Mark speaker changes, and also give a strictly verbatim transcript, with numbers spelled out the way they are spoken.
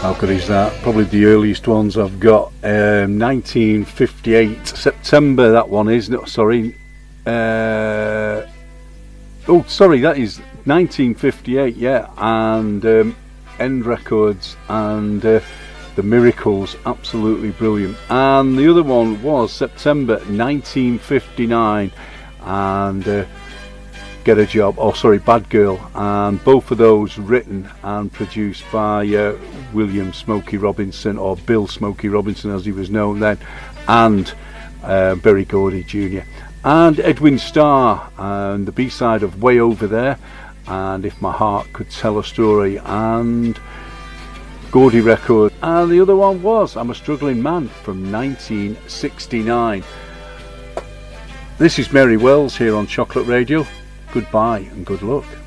Speaker 1: How good is that? Probably the earliest ones I've got. Um, nineteen fifty-eight, September that one is. No, sorry. Uh, oh, sorry, that is nineteen fifty-eight, yeah. And um, End Records and uh, The Miracles, absolutely brilliant. And the other one was September nineteen fifty-nine, and uh, Get a Job, oh sorry, Bad Girl, and both of those written and produced by uh, William Smokey Robinson, or Bill Smokey Robinson as he was known then, and uh, Berry Gordy Junior and Edwin Starr, and the B-side of Way Over There, and If My Heart Could Tell a Story, and Gordy Record, and the other one was I'm a Struggling Man from nineteen sixty-nine. This is Mary Wells here on Chocolate Radio. Goodbye and good luck.